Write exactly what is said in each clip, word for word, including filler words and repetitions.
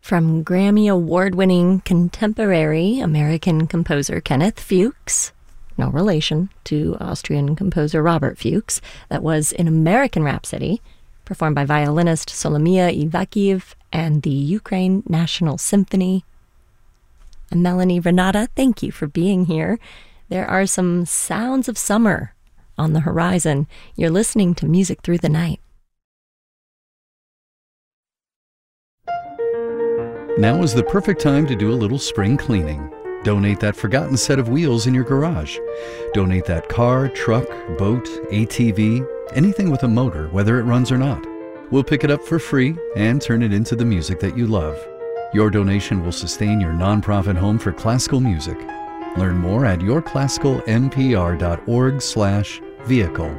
From Grammy Award-winning contemporary American composer Kenneth Fuchs, no relation to Austrian composer Robert Fuchs, that was in American Rhapsody, performed by violinist Solomia Ivakhiv and the Ukraine National Symphony. And Melanie Renata, thank you for being here. There are some sounds of summer on the horizon. You're listening to Music Through the Night. Now is the perfect time to do a little spring cleaning. Donate that forgotten set of wheels in your garage. Donate that car, truck, boat, A T V, anything with a motor, whether it runs or not. We'll pick it up for free and turn it into the music that you love. Your donation will sustain your nonprofit home for classical music. Learn more at yourclassicalnpr.org slash vehicle.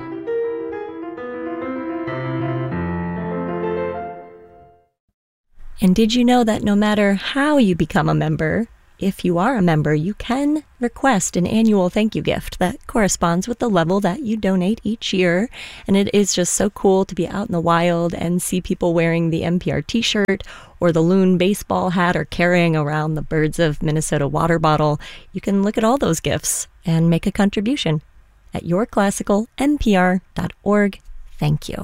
And did you know that no matter how you become a member, if you are a member, you can request an annual thank you gift that corresponds with the level that you donate each year. And it is just so cool to be out in the wild and see people wearing the N P R t-shirt or the Loon baseball hat or carrying around the Birds of Minnesota water bottle. You can look at all those gifts and make a contribution at your classical N P R dot org. Thank you.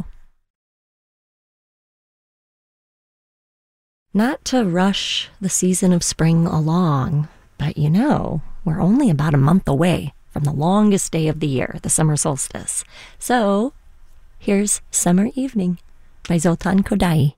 Not to rush the season of spring along, but you know, we're only about a month away from the longest day of the year, the summer solstice. So, here's Summer Evening by Zoltan Kodaly.